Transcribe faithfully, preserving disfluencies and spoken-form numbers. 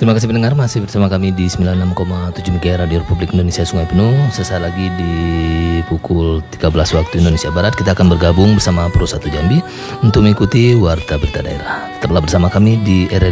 Terima kasih pendengar, masih bersama kami di sembilan puluh enam koma tujuh M H Z Radio Republik Indonesia Sungai Penuh. Sesaat lagi di pukul tiga belas waktu Indonesia Barat kita akan bergabung bersama Pro satu Jambi untuk mengikuti Warta Berita Daerah. Tetaplah bersama kami di R R